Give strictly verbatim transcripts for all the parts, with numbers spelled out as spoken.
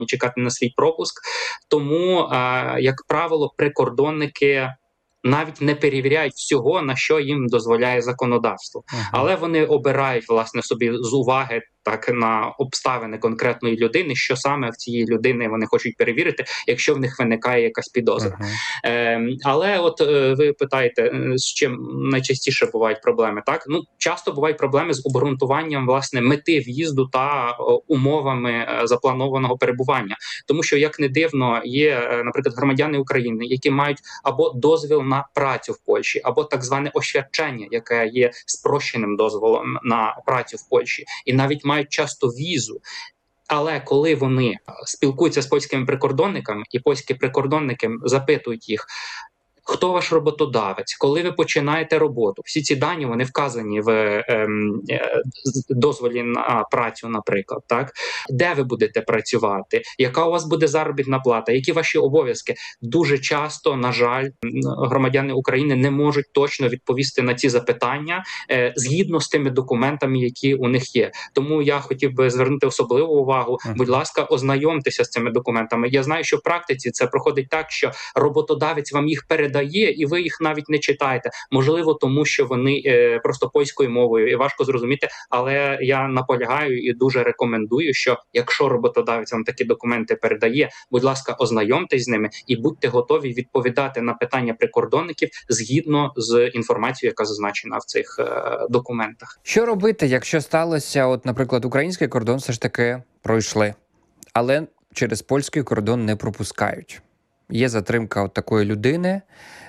чекати на свій пропуск. Тому, як правило, прикордонники навіть не перевіряють всього, на що їм дозволяє законодавство. Uh-huh. Але вони обирають, власне, собі з уваги так на обставини конкретної людини, що саме в цієї людини вони хочуть перевірити, якщо в них виникає якась підозра. Uh-huh. Е, але от е, ви питаєте, з чим найчастіше бувають проблеми, так? Ну, часто бувають проблеми з обґрунтуванням, власне, мети в'їзду та о, умовами е, запланованого перебування. Тому що, як не дивно, є, е, наприклад, громадяни України, які мають або дозвіл на працю в Польщі, або так зване освідчення, яке є спрощеним дозволом на працю в Польщі, і навіть мають часто візу. Але коли вони спілкуються з польськими прикордонниками, і польські прикордонники запитують їх, хто ваш роботодавець, коли ви починаєте роботу, всі ці дані, вони вказані в ем, дозволі на працю, наприклад, так? Де ви будете працювати, яка у вас буде заробітна плата, які ваші обов'язки. Дуже часто, на жаль, громадяни України не можуть точно відповісти на ці запитання е, згідно з тими документами, які у них є. Тому я хотів би звернути особливу увагу, будь ласка, ознайомтеся з цими документами. Я знаю, що в практиці це проходить так, що роботодавець вам їх передає, і ви їх навіть не читаєте. Можливо, тому що вони е, просто польською мовою і важко зрозуміти, але я наполягаю і дуже рекомендую, що якщо роботодавець вам такі документи передає, будь ласка, ознайомтесь з ними і будьте готові відповідати на питання прикордонників згідно з інформацією, яка зазначена в цих е, документах. Що робити, якщо сталося, от, наприклад, український кордон все ж таки пройшли, але через польський кордон не пропускають? Є затримка от такої людини,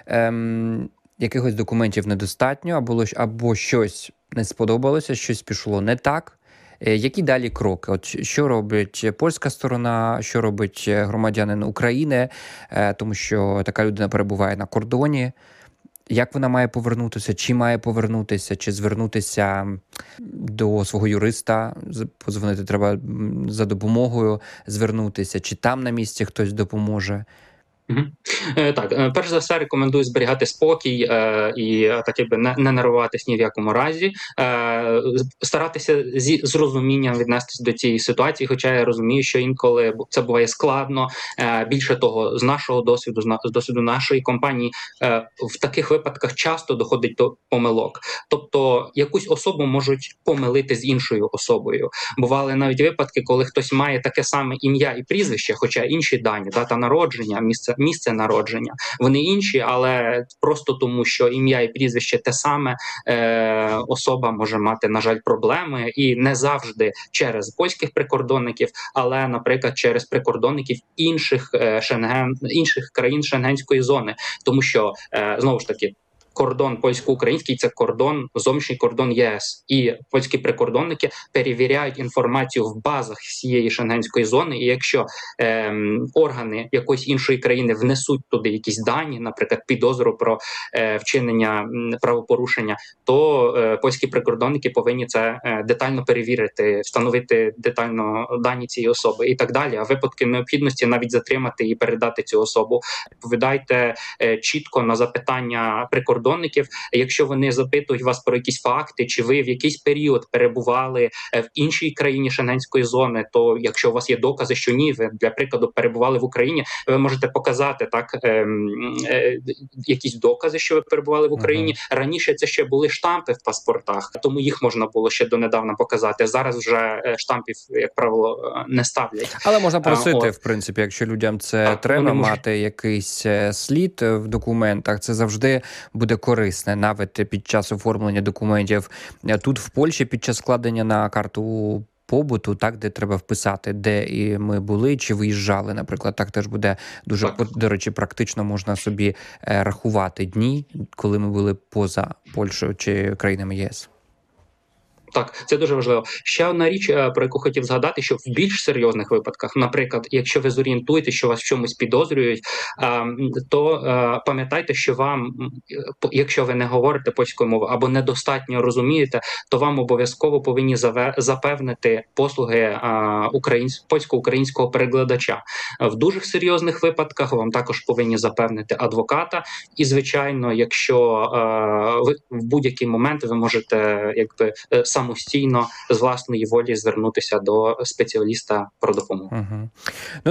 ем, якихось документів недостатньо, або, або щось не сподобалося, щось пішло не так. Е, які далі кроки? От що робить польська сторона, що робить громадянин України, е, тому що така людина перебуває на кордоні. Як вона має повернутися, чи має повернутися, чи звернутися до свого юриста, подзвонити треба за допомогою, звернутися, чи там на місці хтось допоможе? Угу. Е, так, е, перш за все, рекомендую зберігати спокій е, і так якби не, не нервуватись ні в якому разі, е, старатися зі з розумінням віднестись до цієї ситуації, хоча я розумію, що інколи це буває складно. Е, більше того, з нашого досвіду, з, на, з досвіду нашої компанії, е, в таких випадках часто доходить до помилок. Тобто якусь особу можуть помилити з іншою особою. Бували навіть випадки, коли хтось має таке саме ім'я і прізвище, хоча інші дані, дата народження, місце місце народження, вони інші, але просто тому, що ім'я і прізвище те саме, е, особа може мати, на жаль, проблеми, і не завжди через польських прикордонників, але, наприклад, через прикордонників інших е, Шенген, інших країн Шенгенської зони, тому що, е, знову ж таки, кордон польсько-український – це кордон, зовнішній кордон ЄС. І польські прикордонники перевіряють інформацію в базах всієї шенгенської зони, і якщо е, органи якоїсь іншої країни внесуть туди якісь дані, наприклад, підозру про е, вчинення правопорушення, то е, польські прикордонники повинні це е, детально перевірити, встановити детально дані цієї особи і так далі. А в випадку необхідності навіть затримати і передати цю особу. Відповідайте е, чітко на запитання прикордонників. Якщо вони запитують вас про якісь факти, чи ви в якийсь період перебували в іншій країні Шенгенської зони, то якщо у вас є докази, що ні, ви, для прикладу, перебували в Україні, ви можете показати так е, е, якісь докази, що ви перебували в Україні. Uh-huh. Раніше це ще були штампи в паспортах, тому їх можна було ще донедавна показати. Зараз вже штампів, як правило, не ставлять. Але можна просити, а, в принципі, якщо людям це так, треба мати можуть... якийсь слід в документах, це завжди буде корисне, навіть під час оформлення документів. Тут в Польщі під час складення на карту побуту, так, де треба вписати, де і ми були, чи виїжджали, наприклад, так теж буде дуже, так. До речі, практично можна собі рахувати дні, коли ми були поза Польщею чи країнами ЄС. Так, це дуже важливо. Ще одна річ, про яку хотів згадати, що в більш серйозних випадках, наприклад, якщо ви зорієнтуєте, що вас в чомусь підозрюють, то пам'ятайте, що вам, якщо ви не говорите польською мовою або недостатньо розумієте, то вам обов'язково повинні запевнити послуги польсько-українського перекладача. В дуже серйозних випадках вам також повинні запевнити адвоката. І, звичайно, якщо ви в будь-який момент ви можете якби сам самостійно з власної волі звернутися до спеціаліста про допомогу. Угу.